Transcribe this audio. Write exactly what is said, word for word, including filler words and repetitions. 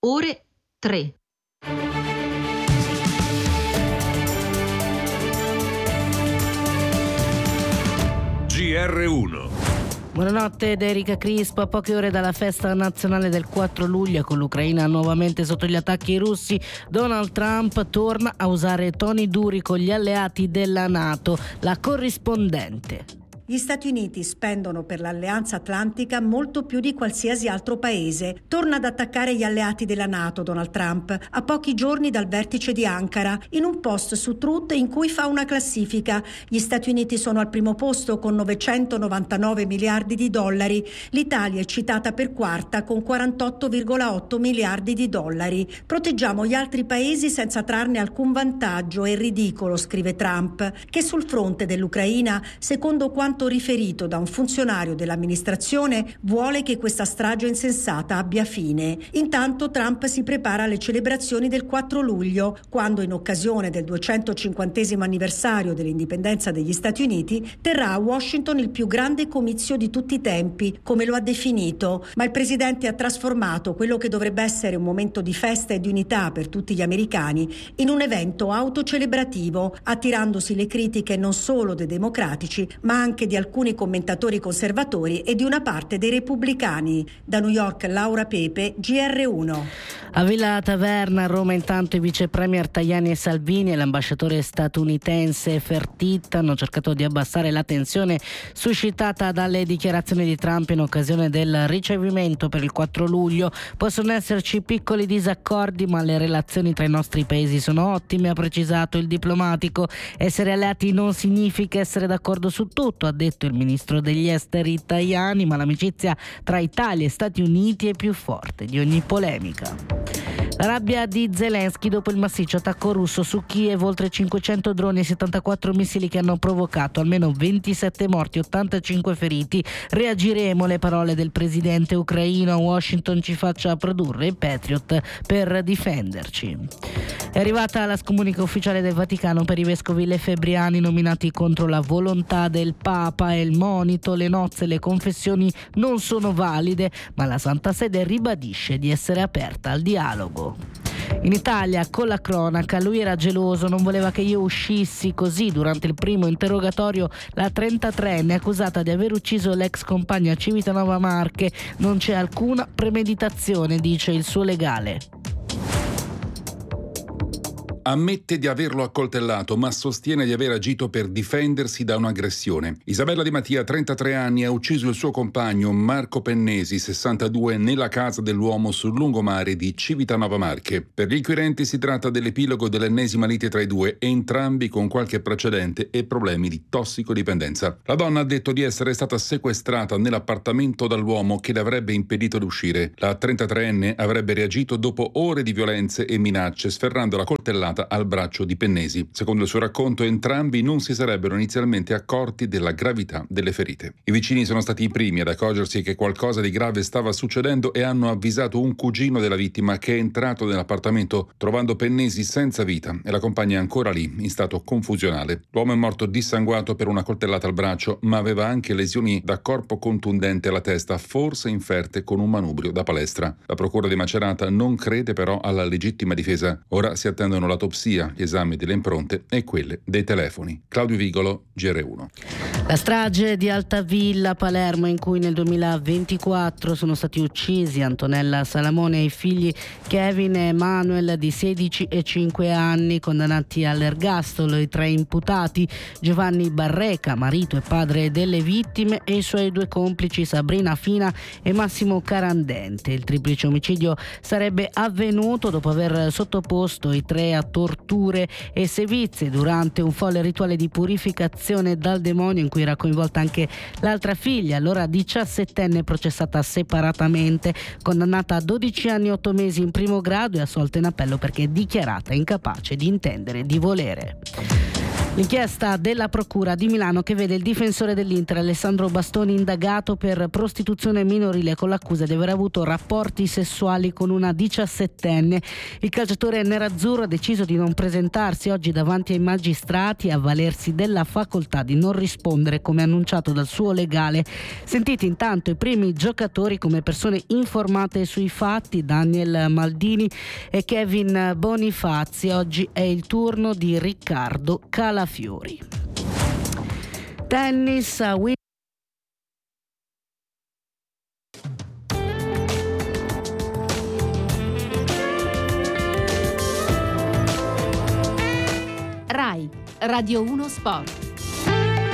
ore tre. G R uno. Buonanotte da Erika Crispo. A poche ore dalla festa nazionale del quattro luglio, con l'Ucraina nuovamente sotto gli attacchi russi, Donald Trump torna a usare toni duri con gli alleati della NATO. La corrispondente. Gli Stati Uniti spendono per l'Alleanza Atlantica molto più di qualsiasi altro paese. Torna ad attaccare gli alleati della NATO Donald Trump, a pochi giorni dal vertice di Ankara, in un post su Truth in cui fa una classifica. Gli Stati Uniti sono al primo posto con novecentonovantanove miliardi di dollari. L'Italia è citata per quarta con quarantotto virgola otto miliardi di dollari. Proteggiamo gli altri paesi senza trarne alcun vantaggio. È ridicolo, scrive Trump, che sul fronte dell'Ucraina, secondo quanto riferito da un funzionario dell'amministrazione, vuole che questa strage insensata abbia fine. Intanto Trump si prepara alle celebrazioni del quattro luglio, quando in occasione del duecentocinquantesimo anniversario dell'indipendenza degli Stati Uniti terrà a Washington il più grande comizio di tutti i tempi, come lo ha definito, ma il presidente ha trasformato quello che dovrebbe essere un momento di festa e di unità per tutti gli americani in un evento autocelebrativo, attirandosi le critiche non solo dei democratici, ma anche di alcuni commentatori conservatori e di una parte dei repubblicani. Da New York, Laura Pepe, G R uno. A Villa Taverna, a Roma, intanto i vice premier Tajani e Salvini e l'ambasciatore statunitense Fertitta hanno cercato di abbassare la tensione suscitata dalle dichiarazioni di Trump in occasione del ricevimento per il quattro luglio. Possono esserci piccoli disaccordi, ma le relazioni tra i nostri paesi sono ottime, ha precisato il diplomatico. Essere alleati non significa essere d'accordo su tutto, ha detto il ministro degli esteri Tajani, ma l'amicizia tra Italia e Stati Uniti è più forte di ogni polemica. La rabbia di Zelensky dopo il massiccio attacco russo su Kiev, oltre cinquecento droni e settantaquattro missili che hanno provocato almeno ventisette morti e ottantacinque feriti. Reagiremo, le parole del presidente ucraino. A Washington ci faccia produrre i Patriot per difenderci. È arrivata la scomunica ufficiale del Vaticano per i vescovi lefebbriani nominati contro la volontà del Papa. E il monito: le nozze e le confessioni non sono valide, ma la Santa Sede ribadisce di essere aperta al dialogo. In Italia, con la cronaca, lui era geloso, non voleva che io uscissi. Così, durante il primo interrogatorio, la trentatreenne accusata di aver ucciso l'ex compagno a Civitanova Marche. Non c'è alcuna premeditazione, dice il suo legale. Ammette di averlo accoltellato, ma sostiene di aver agito per difendersi da un'aggressione. Isabella Di Mattia, trentatré anni, ha ucciso il suo compagno Marco Pennesi, sessantadue, nella casa dell'uomo sul lungomare di Civitanova Marche. Per gli inquirenti si tratta dell'epilogo dell'ennesima lite tra i due, entrambi con qualche precedente e problemi di tossicodipendenza. La donna ha detto di essere stata sequestrata nell'appartamento dall'uomo che le avrebbe impedito di uscire. La trentatreenne avrebbe reagito dopo ore di violenze e minacce, sferrando la coltellata al braccio di Pennesi. Secondo il suo racconto, entrambi non si sarebbero inizialmente accorti della gravità delle ferite. I vicini sono stati i primi ad accorgersi che qualcosa di grave stava succedendo e hanno avvisato un cugino della vittima, che è entrato nell'appartamento trovando Pennesi senza vita e la compagna ancora lì, in stato confusionale. L'uomo è morto dissanguato per una coltellata al braccio, ma aveva anche lesioni da corpo contundente alla testa, forse inferte con un manubrio da palestra. La procura di Macerata non crede però alla legittima difesa. Ora si attendono la l'autopsia, gli esami delle impronte e quelle dei telefoni. Claudio Vigolo, G R uno. La strage di Altavilla, Palermo, in cui nel duemilaventiquattro sono stati uccisi Antonella Salamone e i figli Kevin e Emanuel di sedici e cinque anni, condannati all'ergastolo. I tre imputati: Giovanni Barreca, marito e padre delle vittime, e i suoi due complici Sabrina Fina e Massimo Carandente. Il triplice omicidio sarebbe avvenuto dopo aver sottoposto i tre a torture e sevizie durante un folle rituale di purificazione dal demonio in cui era coinvolta anche l'altra figlia, allora diciassettenne, processata separatamente, condannata a dodici anni e otto mesi in primo grado e assolta in appello perché dichiarata incapace di intendere di volere. L'inchiesta della Procura di Milano che vede il difensore dell'Inter Alessandro Bastoni indagato per prostituzione minorile con l'accusa di aver avuto rapporti sessuali con una diciassettenne. Il calciatore nerazzurro ha deciso di non presentarsi oggi davanti ai magistrati e avvalersi della facoltà di non rispondere, come annunciato dal suo legale. Sentiti intanto i primi giocatori come persone informate sui fatti, Daniel Maldini e Kevin Bonifazzi. Oggi è il turno di Riccardo Calafiori. Tennis, a Rai Radio uno Sport.